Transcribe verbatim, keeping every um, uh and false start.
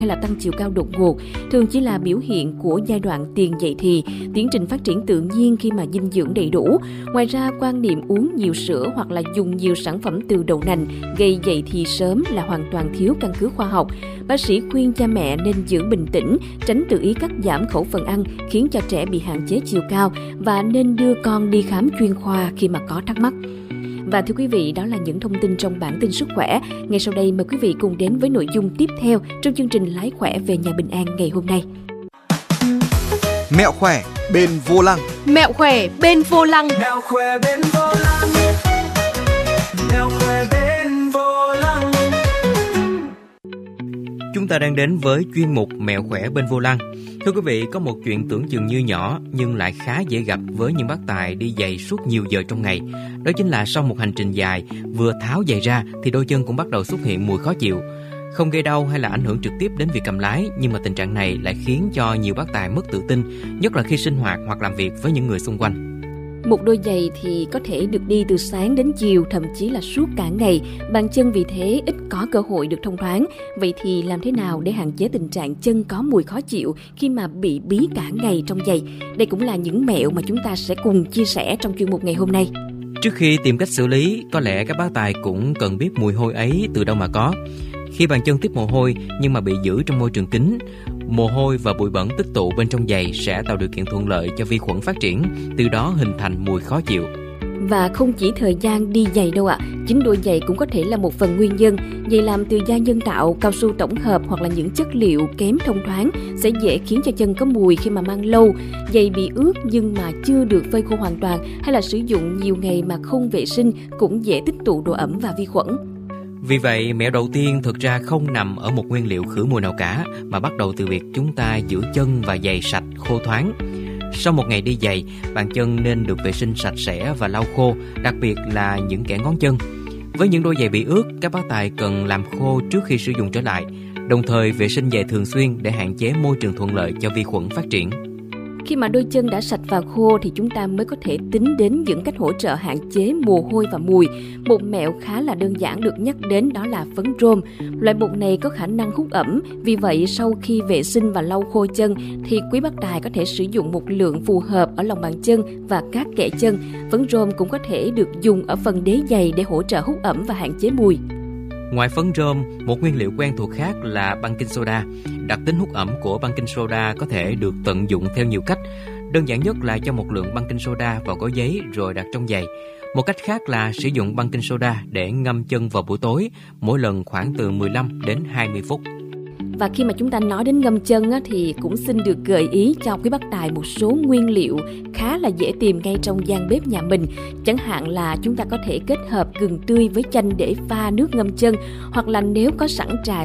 hay là tăng chiều cao đột ngột thường chỉ là biểu hiện của giai đoạn tiền dậy thì, tiến trình phát triển tự nhiên khi mà dinh dưỡng đầy đủ. Ngoài ra, quan niệm uống nhiều sữa hoặc là dùng nhiều sản phẩm từ đậu nành gây dậy thì sớm là hoàn toàn thiếu căn cứ khoa học. Bác sĩ khuyên cha mẹ nên giữ bình tĩnh, tránh tự ý cắt giảm khẩu phần ăn khiến cho trẻ bị hạn chế chiều cao và nên đưa con đi khám chuyên khoa khi mà có thắc mắc. Và thưa quý vị, đó là những thông tin trong bản tin sức khỏe. Ngay sau đây mời quý vị cùng đến với nội dung tiếp theo trong chương trình Lái khỏe về nhà bình an ngày hôm nay. Mẹo khỏe bên vô lăng. Mẹo khỏe bên vô lăng. Mẹo khỏe bên vô lăng. Mẹo khỏe bên vô lăng. Chúng ta đang đến với chuyên mục Mẹo khỏe bên vô lăng. Thưa quý vị, có một chuyện tưởng chừng như nhỏ nhưng lại khá dễ gặp với những bác tài đi giày suốt nhiều giờ trong ngày. Đó chính là sau một hành trình dài, vừa tháo giày ra thì đôi chân cũng bắt đầu xuất hiện mùi khó chịu. Không gây đau hay là ảnh hưởng trực tiếp đến việc cầm lái, nhưng mà tình trạng này lại khiến cho nhiều bác tài mất tự tin, nhất là khi sinh hoạt hoặc làm việc với những người xung quanh. Một đôi giày thì có thể được đi từ sáng đến chiều, thậm chí là suốt cả ngày. Bàn chân vì thế ít có cơ hội được thông thoáng. Vậy thì làm thế nào để hạn chế tình trạng chân có mùi khó chịu khi mà bị bí cả ngày trong giày? Đây cũng là những mẹo mà chúng ta sẽ cùng chia sẻ trong chuyên mục ngày hôm nay. Trước khi tìm cách xử lý, có lẽ các bác tài cũng cần biết mùi hôi ấy từ đâu mà có. Khi bàn chân tiết mồ hôi nhưng mà bị giữ trong môi trường kín, mồ hôi và bụi bẩn tích tụ bên trong giày sẽ tạo điều kiện thuận lợi cho vi khuẩn phát triển, từ đó hình thành mùi khó chịu. Và không chỉ thời gian đi giày đâu ạ, chính đôi giày cũng có thể là một phần nguyên nhân. Giày làm từ da nhân tạo, cao su tổng hợp hoặc là những chất liệu kém thông thoáng sẽ dễ khiến cho chân có mùi khi mà mang lâu. Giày bị ướt nhưng mà chưa được phơi khô hoàn toàn hay là sử dụng nhiều ngày mà không vệ sinh cũng dễ tích tụ độ ẩm và vi khuẩn. Vì vậy, mẹo đầu tiên thực ra không nằm ở một nguyên liệu khử mùi nào cả, mà bắt đầu từ việc chúng ta giữ chân và giày sạch, khô thoáng. Sau một ngày đi giày, bàn chân nên được vệ sinh sạch sẽ và lau khô, đặc biệt là những kẽ ngón chân. Với những đôi giày bị ướt, các bác tài cần làm khô trước khi sử dụng trở lại, đồng thời vệ sinh giày thường xuyên để hạn chế môi trường thuận lợi cho vi khuẩn phát triển. Khi mà đôi chân đã sạch và khô thì chúng ta mới có thể tính đến những cách hỗ trợ hạn chế mồ hôi và mùi. Một mẹo khá là đơn giản được nhắc đến đó là phấn rôm. Loại bột này có khả năng hút ẩm, vì vậy sau khi vệ sinh và lau khô chân thì quý bác tài có thể sử dụng một lượng phù hợp ở lòng bàn chân và các kẽ chân. Phấn rôm cũng có thể được dùng ở phần đế giày để hỗ trợ hút ẩm và hạn chế mùi. Ngoài phấn rôm, một nguyên liệu quen thuộc khác là baking soda. Đặc tính hút ẩm của baking soda có thể được tận dụng theo nhiều cách. Đơn giản nhất là cho một lượng baking soda vào gói giấy rồi đặt trong giày. Một cách khác là sử dụng baking soda để ngâm chân vào buổi tối, mỗi lần khoảng từ mười lăm đến hai mươi phút. Và khi mà chúng ta nói đến ngâm chân á, thì cũng xin được gợi ý cho quý bác tài một số nguyên liệu khá là dễ tìm ngay trong gian bếp nhà mình. Chẳng hạn là chúng ta có thể kết hợp gừng tươi với chanh để pha nước ngâm chân, hoặc là nếu có sẵn trà